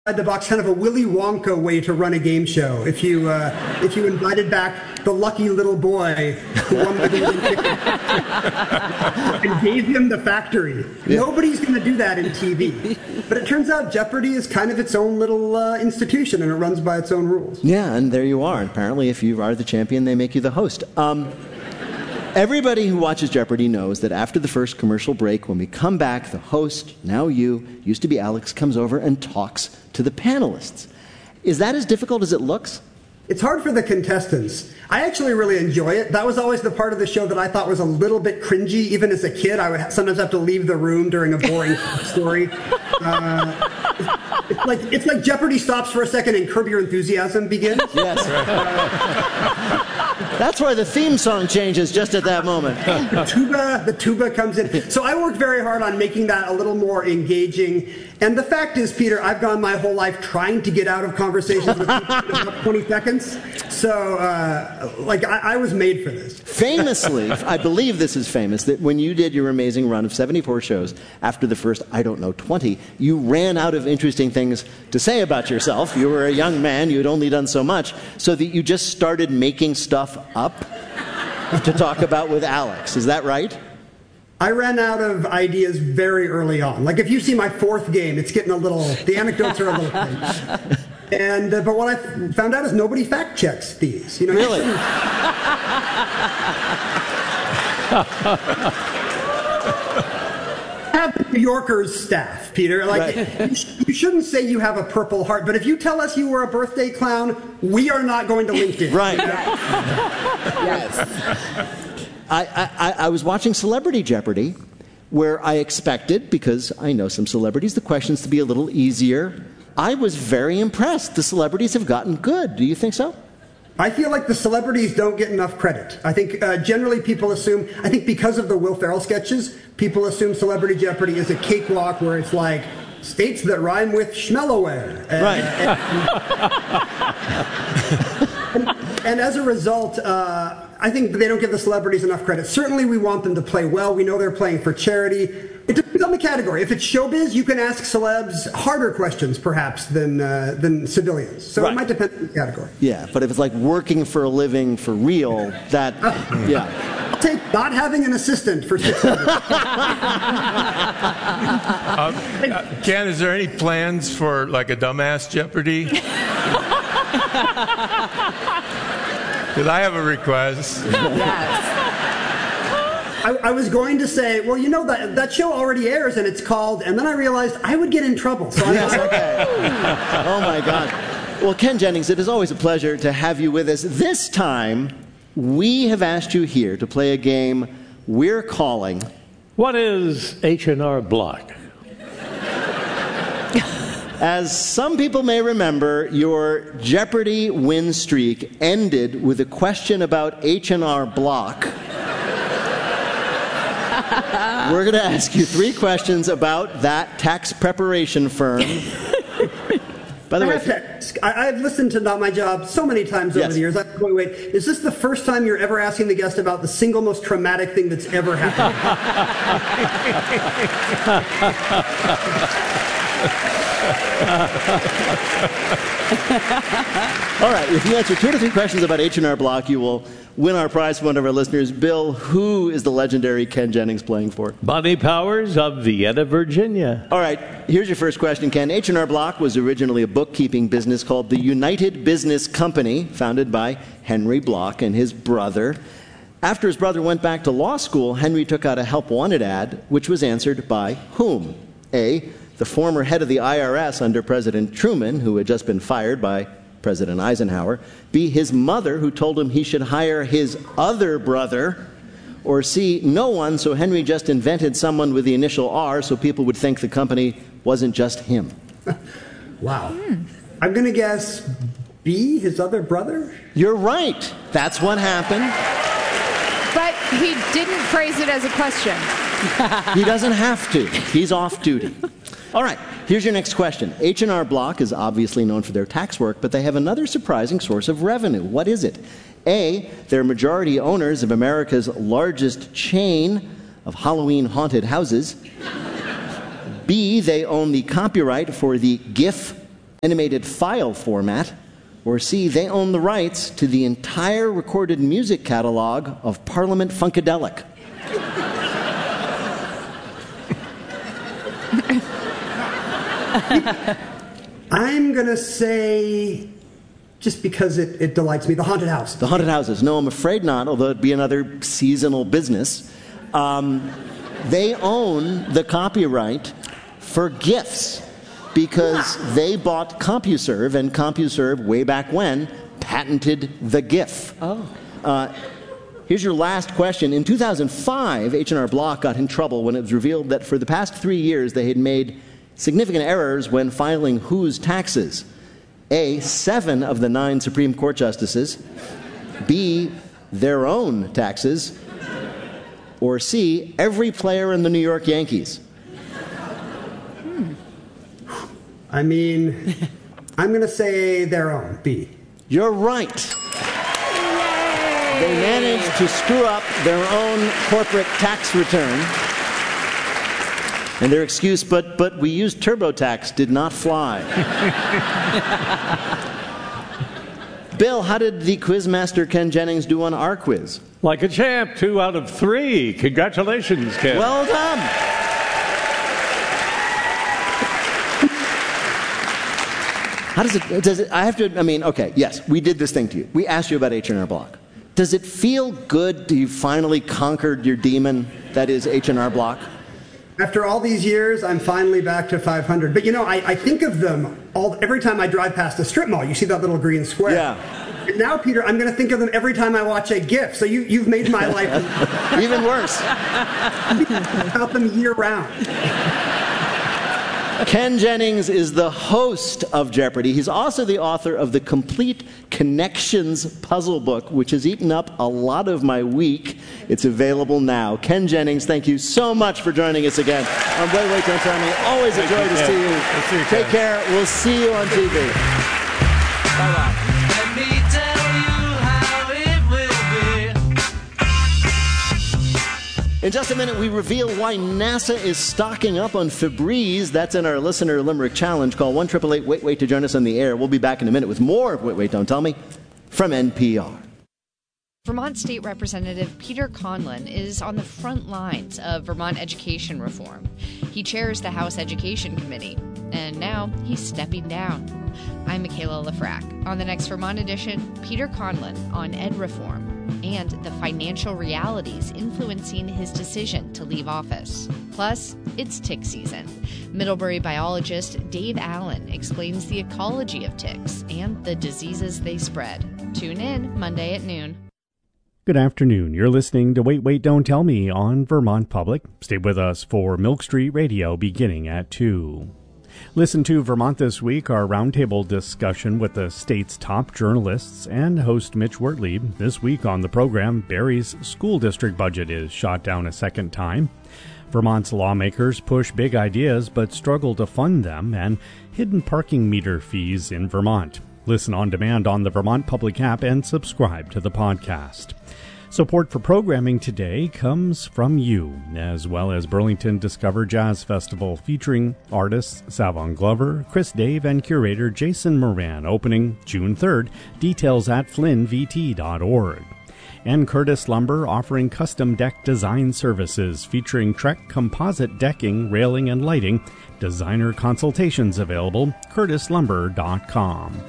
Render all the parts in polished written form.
the box, kind of a Willy Wonka way to run a game show. If you invited back the lucky little boy who won the golden ticket and gave him the factory. Yeah. Nobody's going to do that in TV. But it turns out Jeopardy is kind of its own little institution, and it runs by its own rules. Yeah, and there you are. Apparently, if you are the champion, they make you the host. Everybody who watches Jeopardy knows that after the first commercial break, when we come back, the host, now you, used to be Alex, comes over and talks to the panelists. Is that as difficult as it looks? It's hard for the contestants. I actually really enjoy it. That was always the part of the show that I thought was a little bit cringy. Even as a kid, I would sometimes have to leave the room during a boring story. It's like Jeopardy stops for a second and Curb Your Enthusiasm begins. Yes. That's why the theme song changes just at that moment. The tuba comes in. So I worked very hard on making that a little more engaging. And the fact is, Peter, I've gone my whole life trying to get out of conversations with people in about 20 seconds. So, I was made for this. Famously, I believe this is famous, that when you did your amazing run of 74 shows, after the first, 20, you ran out of interesting things to say about yourself. You were a young man, you had only done so much, so that you just started making stuff up to talk about with Alex. Is that right? I ran out of ideas very early on. Like, if you see my fourth game, it's getting the anecdotes are a little thin. And but what I found out is nobody fact checks these. Really? Have New Yorker's staff, Peter. You shouldn't say you have a Purple Heart, but if you tell us you were a birthday clown, we are not going to LinkedIn. Right. Yes. I was watching Celebrity Jeopardy, where I expected, because I know some celebrities, the questions to be a little easier. I was very impressed. The celebrities have gotten good. Do you think so? I feel like the celebrities don't get enough credit. I think generally people assume, I think because of the Will Ferrell sketches, people assume Celebrity Jeopardy is a cakewalk where it's like, states that rhyme with schmelaware. Right. And as a result, I think they don't give the celebrities enough credit. Certainly we want them to play well. We know they're playing for charity. It depends on the category. If it's showbiz, you can ask celebs harder questions, perhaps, than civilians. So It might depend on the category. Yeah, but if it's like working for a living for real, that, yeah. I'll take not having an assistant for 6 months. Ken, is there any plans for, like, a dumbass Jeopardy? Because I have a request. Yes. I was going to say, well, that show already airs, and it's called, and then I realized I would get in trouble. So yes, okay. Oh, my God. Well, Ken Jennings, it is always a pleasure to have you with us. This time, we have asked you here to play a game we're calling... What is H&R Block? As some people may remember, your Jeopardy win streak ended with a question about H&R Block. We're going to ask you 3 questions about that tax preparation firm. By the way, I've listened to Not My Job so many times over the years. I'm going, wait, is this the first time you're ever asking the guest about the single most traumatic thing that's ever happened? All right, if you answer 2 to 3 questions about H&R Block, you will win our prize from one of our listeners. Bill, who is the legendary Ken Jennings playing for? Bonnie Powers of Vienna, Virginia. All right, here's your first question, Ken. H&R Block was originally a bookkeeping business called the United Business Company, founded by Henry Block and his brother. After his brother went back to law school, Henry took out a help wanted ad, which was answered by whom? A, the former head of the IRS under President Truman, who had just been fired by President Eisenhower. B, his mother, who told him he should hire his other brother. Or C, no one, so Henry just invented someone with the initial R so people would think the company wasn't just him. Wow. I'm going to guess B, his other brother? You're right. That's what happened. But he didn't phrase it as a question. He doesn't have to. He's off duty. All right, here's your next question. H&R Block is obviously known for their tax work, but they have another surprising source of revenue. What is it? A, they're majority owners of America's largest chain of Halloween haunted houses. B, they own the copyright for the GIF animated file format, or C, they own the rights to the entire recorded music catalog of Parliament Funkadelic. I'm going to say, just because it delights me, the haunted house. The haunted houses. No, I'm afraid not, although it'd be another seasonal business. They own the copyright for GIFs because they bought CompuServe, and CompuServe, way back when, patented the GIF. Here's your last question. In 2005, H&R Block got in trouble when it was revealed that for the past 3 years they had made significant errors when filing whose taxes? A, 7 of the 9 Supreme Court justices. B, their own taxes. Or C, every player in the New York Yankees. I mean, I'm going to say their own, B. You're right. They managed to screw up their own corporate tax return. And their excuse, but we used TurboTax, did not fly. Bill, how did the quizmaster Ken Jennings do on our quiz? Like a champ, 2 out of 3. Congratulations, Ken. Well done. How does it, I have to, okay, yes, we did this thing to you. We asked you about H&R Block. Does it feel good to you finally conquered your demon, that is H&R Block? After all these years, I'm finally back to 500. But I think of them every time I drive past a strip mall. You see that little green square? Yeah. And now, Peter, I'm going to think of them every time I watch a GIF. So you've made my life even worse. About them year round. Ken Jennings is the host of Jeopardy! He's also the author of the Complete Connections puzzle book, which has eaten up a lot of my week. It's available now. Ken Jennings, thank you so much for joining us again on Wait, Don't Tell Me. Always a joy to see you. Take care. We'll see you on TV. Bye-bye. Let me tell you how it will be. In just a minute, we reveal why NASA is stocking up on Febreze. That's in our Listener Limerick Challenge. Call 1-888-WAIT-WAIT to join us on the air. We'll be back in a minute with more of Wait, Don't Tell Me from NPR. Vermont State Representative Peter Conlon is on the front lines of Vermont education reform. He chairs the House Education Committee, and now he's stepping down. I'm Michaela Lafrac. On the next Vermont edition, Peter Conlon on ed reform and the financial realities influencing his decision to leave office. Plus, it's tick season. Middlebury biologist Dave Allen explains the ecology of ticks and the diseases they spread. Tune in Monday at noon. Good afternoon. You're listening to Wait, Don't Tell Me on Vermont Public. Stay with us for Milk Street Radio beginning at 2. Listen to Vermont This Week, our roundtable discussion with the state's top journalists, and host Mitch Wertley. This week on the program, Barrie's school district budget is shot down a second time. Vermont's lawmakers push big ideas but struggle to fund them, and hidden parking meter fees in Vermont. Listen on demand on the Vermont Public app and subscribe to the podcast. Support for programming today comes from you, as well as Burlington Discover Jazz Festival featuring artists Savon Glover, Chris Dave, and curator Jason Moran, opening June 3rd. Details at flynnvt.org. And Curtis Lumber offering custom deck design services featuring Trek composite decking, railing, and lighting. Designer consultations available, curtislumber.com.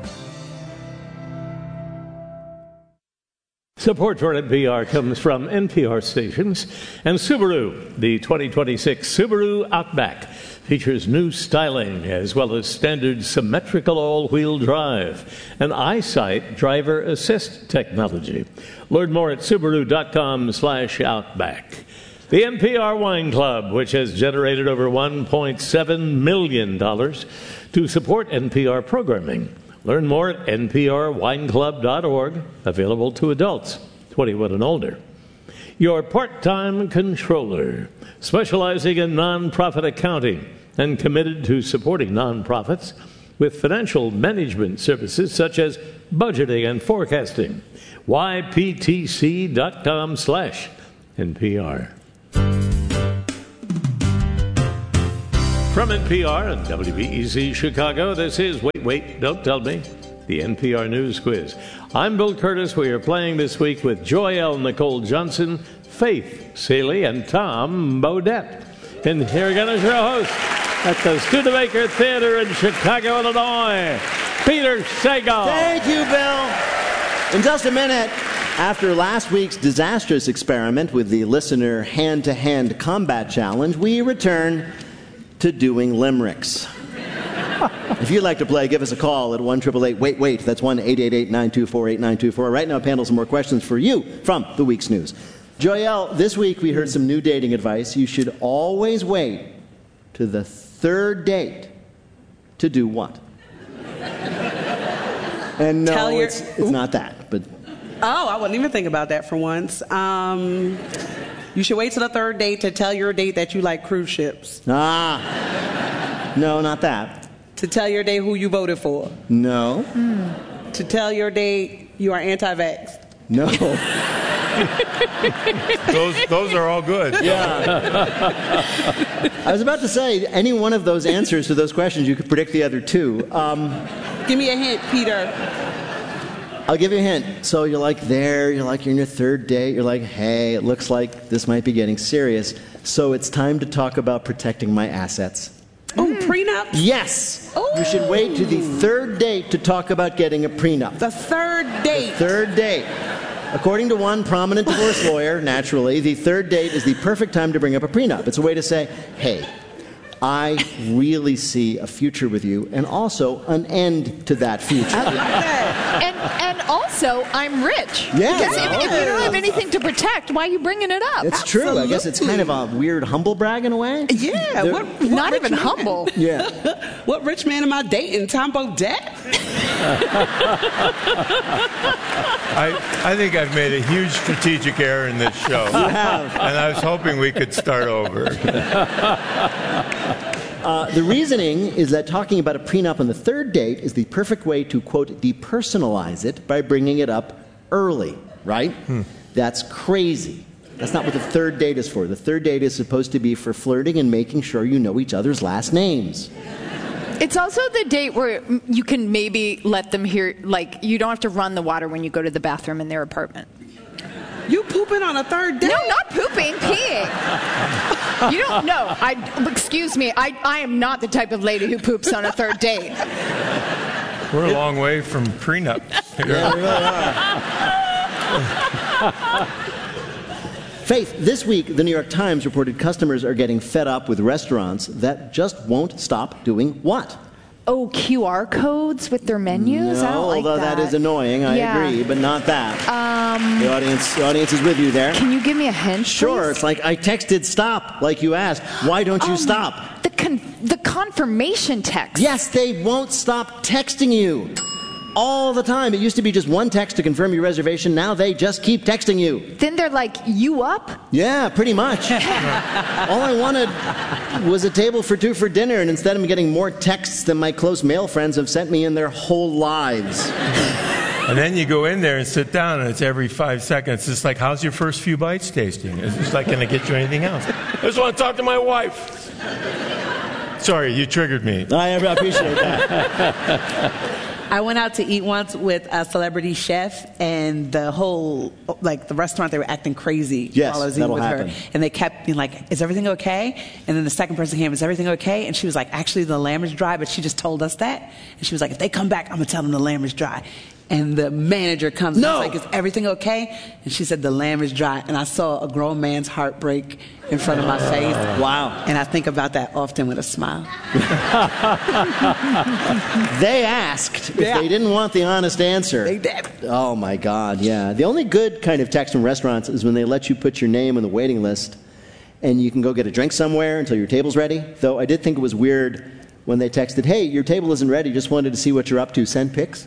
Support for NPR comes from NPR stations and Subaru. The 2026 Subaru Outback features new styling as well as standard symmetrical all-wheel drive and EyeSight driver assist technology. Learn more at Subaru.com/Outback. The NPR Wine Club, which has generated over $1.7 million to support NPR programming. Learn more at nprwineclub.org, available to adults 21 and older. Your part-time controller, specializing in nonprofit accounting and committed to supporting nonprofits with financial management services such as budgeting and forecasting. yptc.com/NPR. From NPR and WBEZ Chicago, this is Wait, Wait, Don't Tell Me, the NPR News Quiz. I'm Bill Curtis. We are playing this week with Joyelle Nicole Johnson, Faith Seeley, and Tom Bodette. And here again is your host at the Studebaker Theater in Chicago, Illinois, Peter Sagal. Thank you, Bill. In just a minute, after last week's disastrous experiment with the listener hand-to-hand combat challenge, we return to doing limericks. If you'd like to play, give us a call at 1-888-WAIT-WAIT. That's 1-888-924-8924. Right now, panel, some more questions for you from the week's news. Joyelle, this week we heard some new dating advice. You should always wait to the third date to do what? And no, it's not that, but... Oh, I wouldn't even think about that for once. You should wait till the third date to tell your date that you like cruise ships. No, not that. To tell your date who you voted for. No. To tell your date you are anti-vax. No. Those are all good. Yeah. I was about to say, any one of those answers to those questions, you could predict the other two. Give me a hint, Peter. I'll give you a hint. So you're you're in your third date. You're like, hey, it looks like this might be getting serious. So it's time to talk about protecting my assets. Oh, prenup? Yes. Ooh. You should wait to the third date to talk about getting a prenup. The third date. The third date. According to one prominent divorce lawyer, naturally, the third date is the perfect time to bring up a prenup. It's a way to say, hey, I really see a future with you, and also an end to that future. I like that. And also, I'm rich. Yeah. Because if you don't have anything to protect, why are you bringing it up? It's true. I guess it's kind of a weird humble brag in a way. Yeah. What Not rich even man? humble. Yeah. What rich man am I dating? Tom Bodette? I think I've made a huge strategic error in this show. You have. And I was hoping we could start over. The reasoning is that talking about a prenup on the third date is the perfect way to, quote, depersonalize it by bringing it up early, right? That's crazy. That's not what the third date is for. The third date is supposed to be for flirting and making sure you know each other's last names. It's also the date where you can maybe let them hear, like, you don't have to run the water when you go to the bathroom in their apartment. You pooping on a third date? No, not pooping, peeing. You don't know. Excuse me, I am not the type of lady who poops on a third date. We're a long way from prenup. Yeah, we really are. Faith, this week, the New York Times reported customers are getting fed up with restaurants that just won't stop doing what? Oh, QR codes with their menus? No, I don't like although that is annoying, I agree, but not that. The audience is with you there. Can you give me a hint, Sure, please? it's like, I texted stop, like you asked. Why don't you stop? The confirmation text. Yes, they won't stop texting you. All the time. It used to be just one text to confirm your reservation. Now they just keep texting you. Then they're like, you up? Yeah, pretty much. All I wanted was a table for two for dinner, and instead I'm getting more texts than my close male friends have sent me in their whole lives. And then you go in there and sit down, and it's every 5 seconds. It's like, how's your first few bites tasting? It's just like, can I get you anything else? I just want to talk to my wife. Sorry, you triggered me. I appreciate that. I went out to eat once with a celebrity chef, and the whole, the restaurant, they were acting crazy Yes, while I was eating with happen. her. And they kept being like, is everything okay? And then the second person came, is everything okay? And she was like, actually, the lamb is dry, but she just told us that. And she was like, if they come back, I'm going to tell them the lamb is dry. And the manager comes and is like, is everything okay? And she said, the lamb is dry. And I saw a grown man's heart break in front of my face. Wow. And I think about that often with a smile. They asked if they didn't want the honest answer. They did. Oh, my God, yeah. The only good kind of text from restaurants is when they let you put your name on the waiting list and you can go get a drink somewhere until your table's ready. Though I did think it was weird when they texted, hey, your table isn't ready, just wanted to see what you're up to, send pics.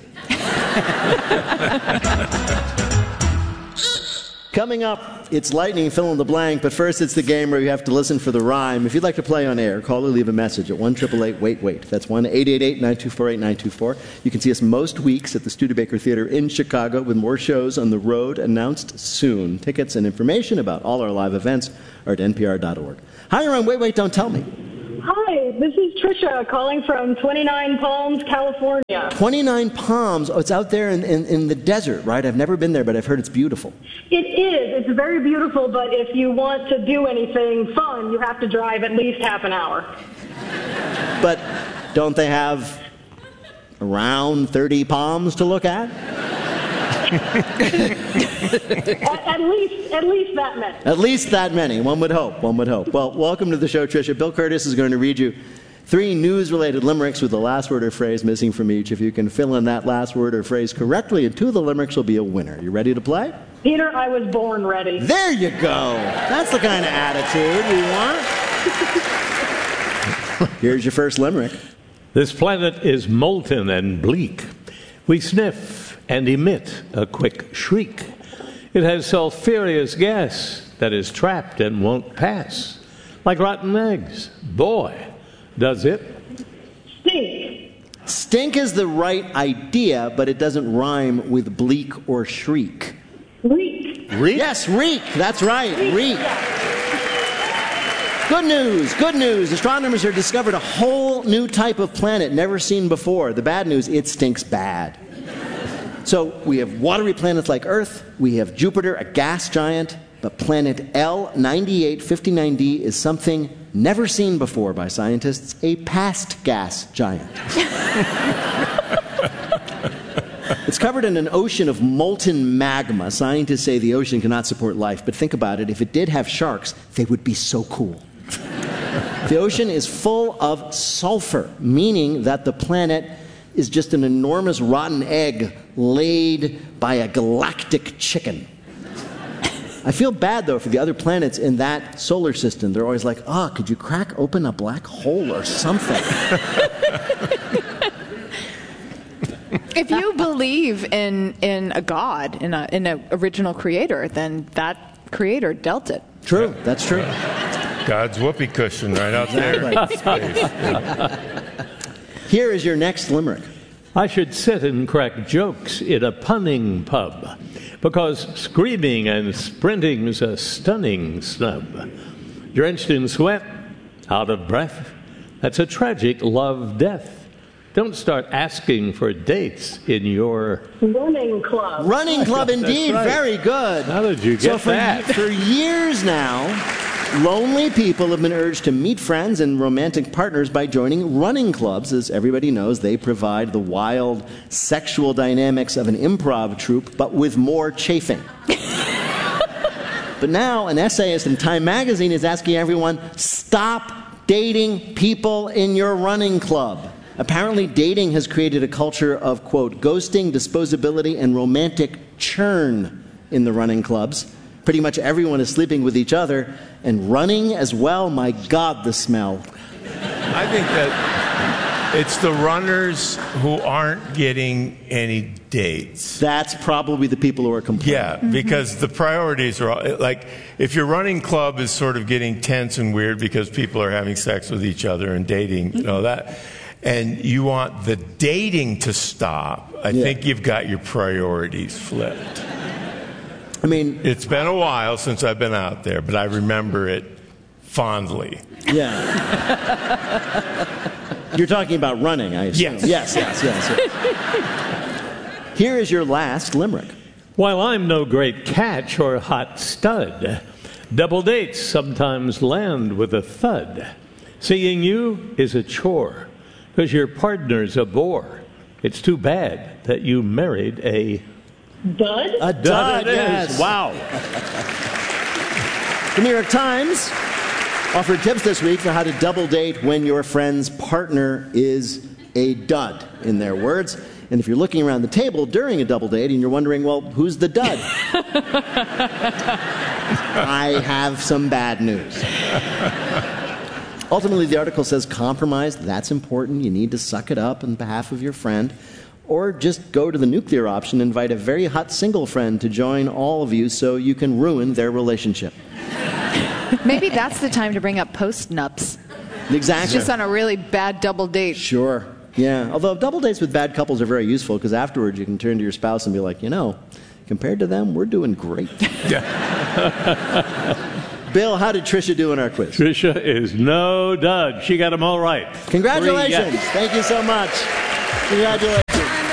Coming up, it's lightning, fill in the blank, but first it's the game where you have to listen for the rhyme. If you'd like to play on air, call or leave a message at 1-888-WAIT-WAIT. That's 1-888-924-8924. You can see us most weeks at the Studebaker Theater in Chicago with more shows on the road announced soon. Tickets and information about all our live events are at npr.org. Hi, you're on Wait, Wait, Don't Tell Me. Hi, this is Trisha calling from 29 Palms, California. 29 Palms. Oh, it's out there in the desert, right? I've never been there, but I've heard it's beautiful. It is. It's very beautiful, but if you want to do anything fun, you have to drive at least half an hour. But don't they have around 30 palms to look at? At least that many. At least that many. One would hope. Well, welcome to the show, Tricia. Bill Curtis is going to read you 3 news-related limericks with the last word or phrase missing from each. If you can fill in that last word or phrase correctly, and 2 of the limericks will be a winner. You ready to play? Peter, I was born ready. There you go. That's the kind of attitude we want. Here's your first limerick. This planet is molten and bleak. We sniff and emit a quick shriek. It has sulfurous gas that is trapped and won't pass. Like rotten eggs. Boy, does it. Stink. Stink is the right idea, but it doesn't rhyme with bleak or shriek. Reek. Reek? Yes, reek. That's right. Reek. Good news. Astronomers have discovered a whole new type of planet never seen before. The bad news, it stinks bad. So we have watery planets like Earth, we have Jupiter, a gas giant, but planet L9859d is something never seen before by scientists, a past gas giant. It's covered in an ocean of molten magma. Scientists say the ocean cannot support life, but think about it, if it did have sharks, they would be so cool. The ocean is full of sulfur, meaning that the planet is just an enormous rotten egg laid by a galactic chicken. I feel bad, though, for the other planets in that solar system. They're always like, could you crack open a black hole or something? If you believe in a god, in an original creator, then that creator dealt it. True, that's true. God's whoopee cushion right out there in space. Here is your next limerick. I should sit and crack jokes in a punning pub, because screaming and sprinting's a stunning snub. Drenched in sweat, out of breath, that's a tragic love death. Don't start asking for dates in your... Running club. Running club, indeed. Right. Very good. How did you get that? For years now, lonely people have been urged to meet friends and romantic partners by joining running clubs. As everybody knows, they provide the wild sexual dynamics of an improv troupe, but with more chafing. But now, an essayist in Time magazine is asking everyone, stop dating people in your running club. Apparently, dating has created a culture of, quote, ghosting, disposability, and romantic churn in the running clubs. Pretty much everyone is sleeping with each other and running as well. My God, the smell. I think that it's the runners who aren't getting any dates. That's probably the people who are complaining. Yeah, because the priorities are all, like, if your running club is sort of getting tense and weird because people are having sex with each other and dating, that, and you want the dating to stop, I think you've got your priorities flipped. I mean, it's been a while since I've been out there, but I remember it fondly. Yeah. You're talking about running, I assume. Yes. Yes. Here is your last limerick. While I'm no great catch or hot stud, double dates sometimes land with a thud. Seeing you is a chore, because your partner's a bore. It's too bad that you married a... Dud? A dud, yes. Wow. The New York Times offered tips this week for how to double date when your friend's partner is a dud, in their words. And if you're looking around the table during a double date and you're wondering, well, who's the dud? I have some bad news. Ultimately, the article says compromise, that's important. You need to suck it up on behalf of your friend. Or just go to the nuclear option and invite a very hot single friend to join all of you so you can ruin their relationship. Maybe that's the time to bring up post-nups. Exactly. Just on a really bad double date. Sure. Yeah. Although double dates with bad couples are very useful because afterwards you can turn to your spouse and be like, compared to them, we're doing great. Bill, how did Tricia do in our quiz? Tricia is no dud. She got them all right. Congratulations. 3 yes. Thank you so much. Congratulations.